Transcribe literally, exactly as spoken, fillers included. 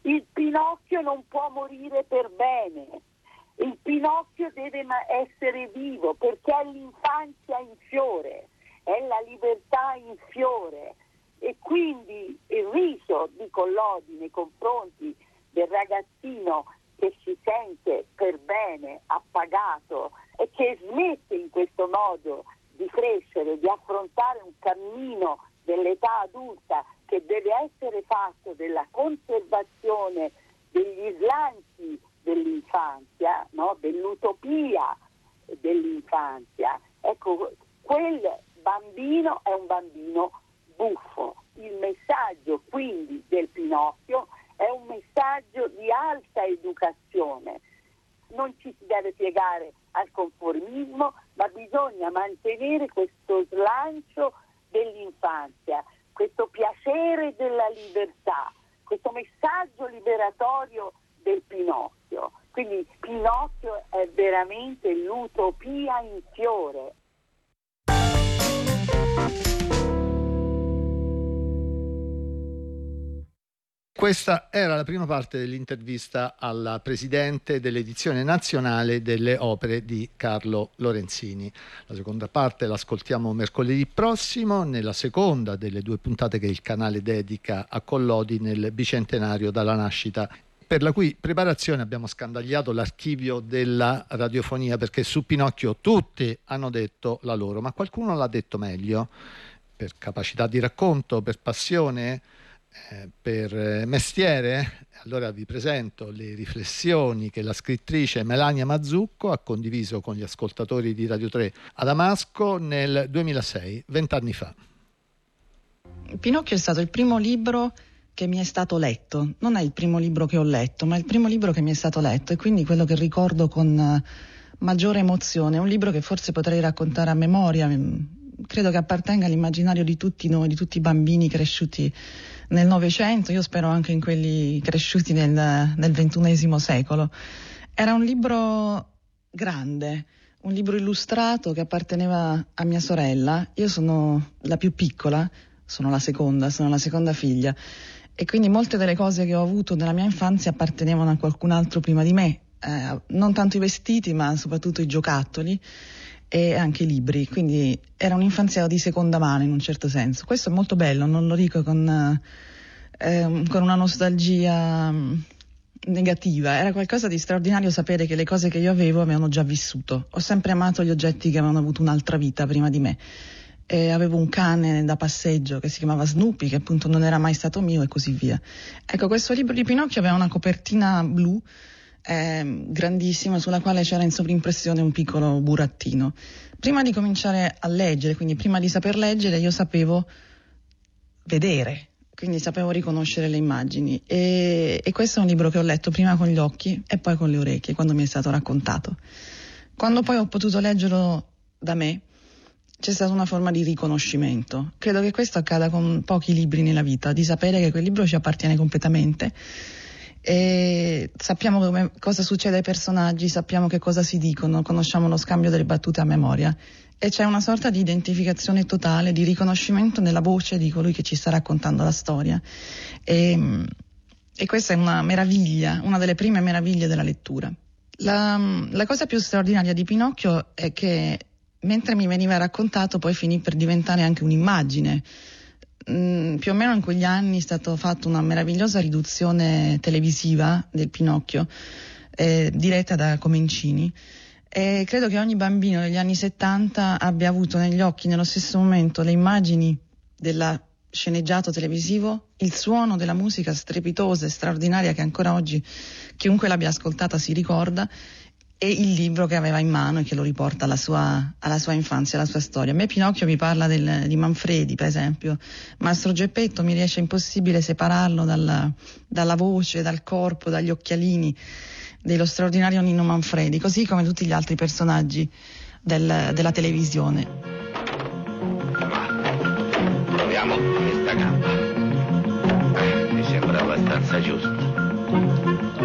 Il Pinocchio non può morire per bene, il Pinocchio deve essere vivo perché è l'infanzia in fiore, è la libertà in fiore, e quindi il riso di Collodi nei confronti del ragazzino che si sente per bene, appagato e che smette in questo modo di crescere, di affrontare un cammino dell'età adulta che deve essere fatto della conservazione degli slanci dell'infanzia, no? Dell'utopia dell'infanzia. Ecco, quel bambino è un bambino buffo. Il messaggio quindi del Pinocchio è un messaggio di alta educazione. Non ci si deve piegare al conformismo, ma bisogna mantenere questo slancio dell'infanzia, questo piacere della libertà, questo messaggio liberatorio del Pinocchio. Quindi Pinocchio è veramente l'utopia in fiore. Questa era la prima parte dell'intervista alla presidente dell'edizione nazionale delle opere di Carlo Lorenzini. La seconda parte l'ascoltiamo mercoledì prossimo, nella seconda delle due puntate che il canale dedica a Collodi nel bicentenario dalla nascita, per la cui preparazione abbiamo scandagliato l'archivio della radiofonia, perché su Pinocchio tutti hanno detto la loro, ma qualcuno l'ha detto meglio, per capacità di racconto, per passione, Eh, per mestiere. Allora vi presento le riflessioni che la scrittrice Melania Mazzucco ha condiviso con gli ascoltatori di Radio tre a Damasco nel duemilasei, vent'anni fa. Pinocchio è stato il primo libro che mi è stato letto, non è il primo libro che ho letto, ma è il primo libro che mi è stato letto, e quindi quello che ricordo con maggiore emozione. È un libro che forse potrei raccontare a memoria, credo che appartenga all'immaginario di tutti noi, di tutti i bambini cresciuti nel Novecento, io spero anche in quelli cresciuti nel, nel ventunesimo secolo. Era un libro grande, un libro illustrato che apparteneva a mia sorella. Io sono la più piccola, sono la seconda, sono la seconda figlia, e quindi molte delle cose che ho avuto nella mia infanzia appartenevano a qualcun altro prima di me, eh, non tanto i vestiti ma soprattutto i giocattoli e anche i libri, quindi era un'infanzia di seconda mano in un certo senso. Questo è molto bello, non lo dico con, eh, con una nostalgia negativa, era qualcosa di straordinario sapere che le cose che io avevo avevano già vissuto. Ho sempre amato gli oggetti che avevano avuto un'altra vita prima di me. E avevo un cane da passeggio che si chiamava Snoopy, che appunto non era mai stato mio, e così via. Ecco, questo libro di Pinocchio aveva una copertina blu Eh, grandissima, sulla quale c'era in sovrimpressione un piccolo burattino. Prima di cominciare a leggere, quindi prima di saper leggere, io sapevo vedere, quindi sapevo riconoscere le immagini, e, e questo è un libro che ho letto prima con gli occhi e poi con le orecchie quando mi è stato raccontato. Quando poi ho potuto leggerlo da me, c'è stata una forma di riconoscimento. Credo che questo accada con pochi libri nella vita, di sapere che quel libro ci appartiene completamente. E sappiamo come, cosa succede ai personaggi, sappiamo che cosa si dicono, conosciamo lo scambio delle battute a memoria, e c'è una sorta di identificazione totale, di riconoscimento nella voce di colui che ci sta raccontando la storia, e, e questa è una meraviglia, una delle prime meraviglie della lettura. La, la cosa più straordinaria di Pinocchio è che mentre mi veniva raccontato poi finì per diventare anche un'immagine. Mm, più o meno in quegli anni è stata fatta una meravigliosa riduzione televisiva del Pinocchio, eh, diretta da Comencini, e credo che ogni bambino degli anni settanta abbia avuto negli occhi nello stesso momento le immagini della sceneggiato televisivo, il suono della musica strepitosa e straordinaria che ancora oggi chiunque l'abbia ascoltata si ricorda, e il libro che aveva in mano e che lo riporta alla sua, alla sua infanzia, alla sua storia. A me Pinocchio mi parla del, di Manfredi, per esempio. Mastro Geppetto mi riesce impossibile separarlo dalla, dalla voce, dal corpo, dagli occhialini dello straordinario Nino Manfredi, così come tutti gli altri personaggi del, della televisione. Proviamo questa gamba. Eh, mi sembra abbastanza giusto.